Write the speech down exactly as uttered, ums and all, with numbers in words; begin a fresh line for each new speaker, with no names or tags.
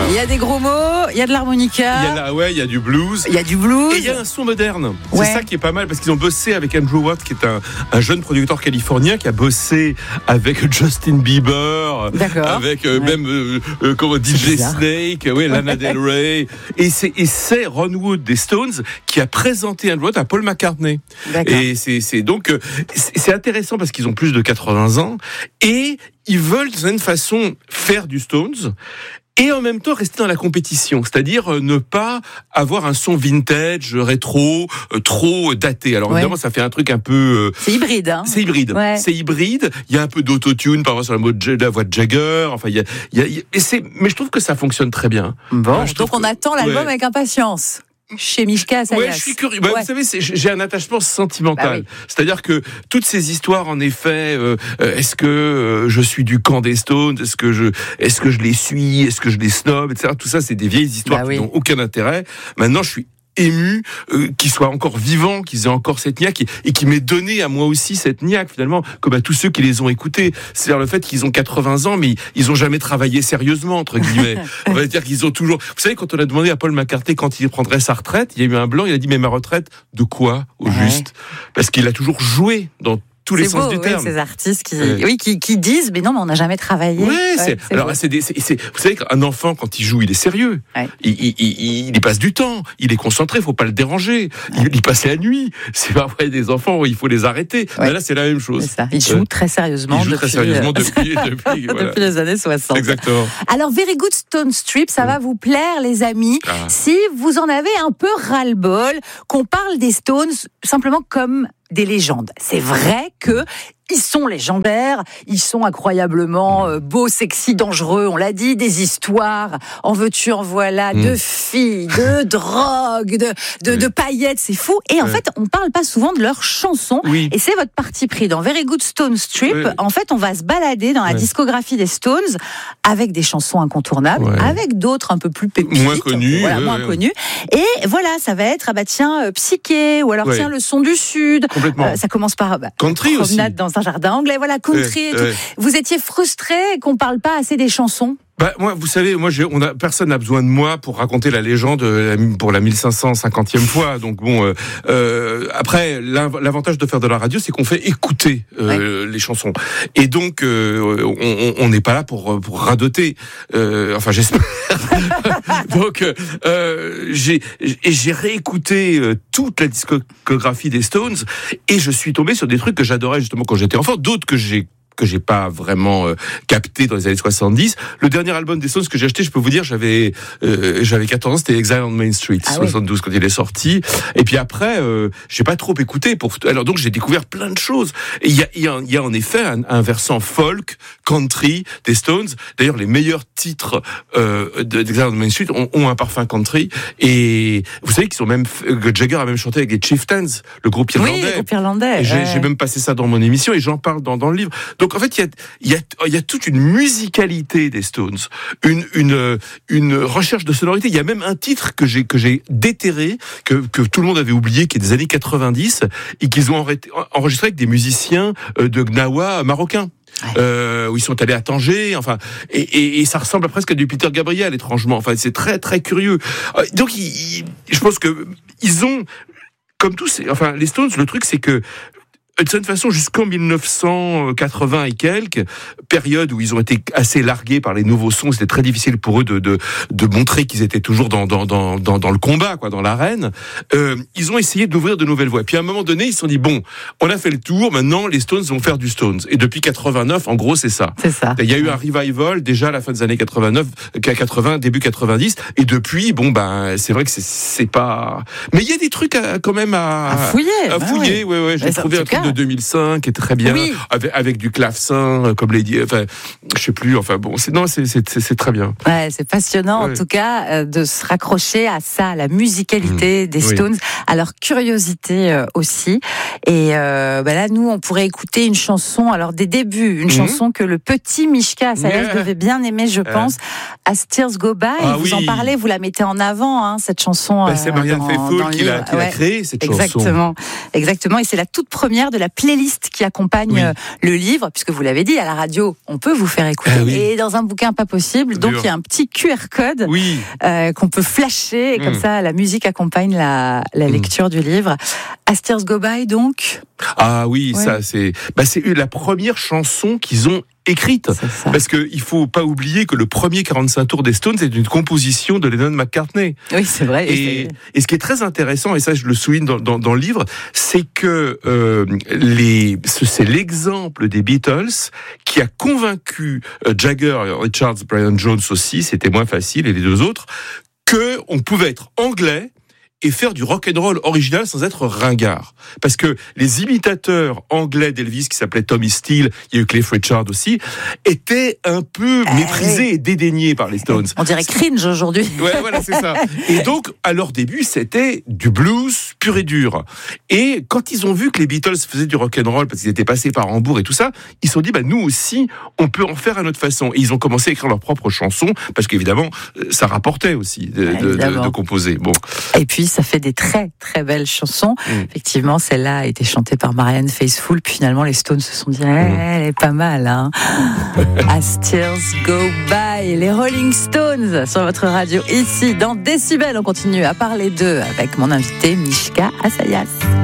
Il y a des gros mots, il y a de l'harmonica.
Il y a la, ouais, il y a du blues.
Il y a du blues.
Et il y a un son moderne.
Ouais.
C'est ça qui est pas mal parce qu'ils ont bossé avec Andrew Watt, qui est un, un jeune producteur californien qui a bossé avec Justin Bieber,
D'accord.
avec euh,
Ouais.
même euh, euh, comment D J Snake, ouais, Lana Del Rey. Et c'est, et c'est Ron Wood des Stones qui a présenté Andrew Watt à Paul McCartney.
D'accord.
Et c'est, c'est donc euh, c'est, c'est intéressant parce qu'ils ont plus de quatre-vingts ans et ils veulent d'une certaine façon faire du Stones. Et en même temps rester dans la compétition, c'est-à-dire euh, ne pas avoir un son vintage, rétro, euh, trop daté. Alors
Ouais.
évidemment, ça fait un truc un peu... Euh,
C'est hybride, hein.
c'est hybride.
Ouais.
C'est hybride. Il y a un peu d'autotune, par exemple sur la, mot de, la voix de Jagger. Enfin, il y a, il y a, il y a et c'est, mais je trouve que ça fonctionne très bien.
Bon,
Ouais, je trouve
donc on
que-
attend l'album
ouais.
avec impatience. Chez Mishka Asayas.
Ouais, je suis curieux. Bah,
Ouais.
Vous savez, c'est, j'ai un attachement sentimental.
Bah oui.
C'est-à-dire que toutes ces histoires, en effet, euh, euh, est-ce que euh, je suis du camp des Stones, est-ce que je, est-ce que je les suis, est-ce que je les snob, et cetera. Tout ça, c'est des vieilles histoires
Bah
qui
oui.
n'ont aucun intérêt. Maintenant, je suis ému euh, qu'ils soient encore vivants, qu'ils aient encore cette niaque et, et qui m'aient donné à moi aussi cette niaque finalement, comme à tous ceux qui les ont écoutés. C'est-à-dire le fait qu'ils ont quatre-vingts ans, mais ils ont jamais travaillé sérieusement entre guillemets. On va dire qu'ils ont toujours. Vous savez, quand on a demandé à Paul McCartney quand il prendrait sa retraite, il y a eu un blanc. Il a dit mais ma retraite de quoi au
Ouais.
juste? Parce qu'il a toujours joué dans tous les
C'est
sens
beau,
du
oui,
terme.
ces artistes qui,
Ouais.
oui, qui, qui disent, mais non, mais on n'a jamais travaillé.
Ouais,
Ouais,
c'est,
c'est
alors
beau.
c'est des, c'est, c'est- vous savez qu'un enfant quand il joue, il est sérieux.
Ouais.
Il, il, il, il y passe du temps, il est concentré, faut pas le déranger. Il, il passe la nuit. C'est pas vrai des enfants, il faut les arrêter.
Ouais.
Mais là, c'est la même chose.
C'est ça. Ils jouent
Euh,
très sérieusement.
il joue
depuis,
très sérieusement
euh,
depuis, depuis, voilà.
depuis les années soixante.
Exactement.
Alors, Very Good Stone Strip, ça va vous plaire, les amis,
Ah.
si vous en avez un peu ras-le-bol, qu'on parle des Stones simplement comme des légendes. C'est vrai que ils sont légendaires, ils sont incroyablement euh, beaux, sexy, dangereux, on l'a dit, des histoires, en veux-tu, en voilà,
Mm.
de filles, de drogue, de, de,
Oui.
de paillettes, c'est fou. Et en
Ouais.
fait, on parle pas souvent de leurs chansons.
Oui.
Et c'est votre parti pris dans Very Good Stone Strip.
Ouais.
En fait, on va se balader dans la
Ouais.
discographie des Stones avec des chansons incontournables,
Ouais.
avec d'autres un peu plus pépites,
Moins connues,
voilà,
ouais,
moins
ouais.
connues. Et voilà, ça va être ah bah tiens euh, Psyché ou alors
Ouais.
tiens le son du Sud.
Complètement.
Euh, ça commence par bah,
Country aussi.
promenade dans un jardin anglais, voilà country.
Ouais,
et tout.
ouais.
Vous étiez frustré qu'on parle pas assez des chansons.
Bah, moi, vous savez, moi, j'ai, on a, personne n'a besoin de moi pour raconter la légende euh, pour la mille cinq cent cinquantième fois. Donc bon, euh, euh, après, l'av- l'avantage de faire de la radio, c'est qu'on fait écouter euh, les chansons. Et donc, euh, on- on on n'est pas là pour pour radoter. Euh, enfin, j'espère. Donc, euh, j'ai et j'ai réécouté euh, toute la discographie des Stones et je suis tombé sur des trucs que j'adorais justement quand j'étais enfant, d'autres que j'ai que j'ai pas vraiment euh, capté dans les années soixante-dix. Le dernier album des Stones que j'ai acheté, je peux vous dire, j'avais euh, j'avais quatorze ans, c'était Exile on Main Street,
Ah oui.
soixante-douze quand il est sorti. Et puis après, euh, j'ai pas trop écouté. Pour alors donc j'ai découvert plein de choses. Et il y a il y a, il y a en effet un, un versant folk, country des Stones. D'ailleurs, les meilleurs titres euh, de- d'Exile on Main Street ont, ont un parfum country. Et vous savez qu'ils ont même que Jagger a même chanté avec les Chieftains, le groupe irlandais.
Oui, le groupe irlandais.
Et J'ai,
ouais.
j'ai même passé ça dans mon émission et j'en parle dans, dans le livre. Donc en fait, il y a, il y, a, il y a toute une musicalité des Stones, une, une, une recherche de sonorité. Il y a même un titre que j'ai, que j'ai déterré, que, que tout le monde avait oublié, qui est des années quatre-vingt-dix, et qu'ils ont enre- enregistré avec des musiciens euh, de Gnawa marocains.
Ouais.
Euh, où ils sont allés à Tanger, enfin, et, et, et ça ressemble presque à du Peter Gabriel, étrangement. Enfin, c'est très très curieux. Euh, Donc, ils, ils- je pense que ils ont, comme tous, enfin, les Stones, le truc, c'est que de cette façon, jusqu'en mille neuf cent quatre-vingts et quelques, période où ils ont été assez largués par les nouveaux sons, c'était très difficile pour eux de de, de montrer qu'ils étaient toujours dans dans dans dans, dans le combat, quoi, dans l'arène. Euh, ils ont essayé d'ouvrir de nouvelles voies. Puis à un moment donné, ils se sont dit bon, on a fait le tour. Maintenant, les Stones vont faire du Stones. Et depuis quatre-vingt-neuf, en gros, c'est ça.
C'est ça.
Il y a eu un revival déjà à la fin des années quatre-vingt-neuf, quatre-vingts, début quatre-vingt-dix, et depuis, bon ben, c'est vrai que c'est, c'est pas. Mais il y a des trucs à, quand même à,
À fouiller.
à
bah
fouiller.
ouais.
Ouais, ouais. J'ai
Mais ça,
trouvé
en
un
tout
truc
cas.
de deux mille cinq qui était très bien,
Oui.
avec, avec du clavecin, euh, comme Lady. Enfin, je sais plus. Enfin bon, c'est non, c'est c'est, c'est, c'est très bien.
Ouais, c'est passionnant
Ouais.
en tout cas euh, de se raccrocher à ça, à la musicalité
Mmh.
des
Oui.
Stones, à leur curiosité euh, aussi. Et euh, bah là, nous, on pourrait écouter une chanson, alors des débuts, une
Mmh.
chanson que le petit Mishka Asayas
Yeah.
devait bien aimer, je pense. As Tears Go By,
ah,
vous
oui.
en parlez, vous la mettez en avant, hein, cette chanson.
Bah, c'est Marianne
euh,
Faithfull qui l'a, qui l'a
ouais.
créée, cette
Exactement.
chanson.
Exactement, et c'est la toute première de la playlist qui accompagne oui. le livre, puisque vous l'avez dit, à la radio, on peut vous faire écouter. Ah, oui. Et dans un bouquin, pas possible. Donc, il y a un petit Q R code
oui.
euh, qu'on peut flasher, et comme mmh. ça, la musique accompagne la, la lecture mmh. du livre. As Tears Go By, donc.
Ah oui, ouais. ça, c'est, bah, c'est la première chanson qu'ils ont écrite. Parce que il faut pas oublier que le premier quarante-cinq tours des Stones est une composition de Lennon-McCartney.
Oui, c'est vrai.
Et, et, et ce qui est très intéressant, et ça je le souligne dans, dans, dans le livre, c'est que euh, les, c'est l'exemple des Beatles qui a convaincu euh, Jagger, Richards, Brian Jones aussi, c'était moins facile, et les deux autres, que on pouvait être anglais et faire du rock and roll original sans être ringard. Parce que les imitateurs anglais d'Elvis, qui s'appelaient Tommy Steele, il y a eu Cliff Richard aussi, étaient un peu euh, méprisés oui. et dédaignés par les Stones.
On dirait cringe aujourd'hui.
Ouais, voilà, c'est ça. Et donc, à leur début, c'était du blues pur et dur. Et quand ils ont vu que les Beatles faisaient du rock and roll, parce qu'ils étaient passés par Hambourg et tout ça, ils se sont dit, bah, nous aussi, on peut en faire à notre façon. Et ils ont commencé à écrire leurs propres chansons, parce qu'évidemment, ça rapportait aussi de, ouais, de, de, de composer. Bon.
Et puis, ça fait des très très belles chansons. Mmh. Effectivement, celle-là a été chantée par Marianne Faithfull. Puis finalement, les Stones se sont dit, eh, mmh. elle est pas mal. Hein. As Tears Go By, les Rolling Stones sur votre radio. Ici, dans Décibel, on continue à parler d'eux avec mon invité Mishka Assayas.